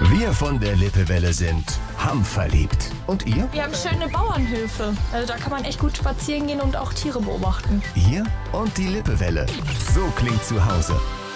Wir von der Lippewelle sind hamverliebt. Und ihr? Wir haben schöne Bauernhöfe. Also da kann man echt gut spazieren gehen und auch Tiere beobachten. Hier und die Lippewelle. So klingt zu Hause.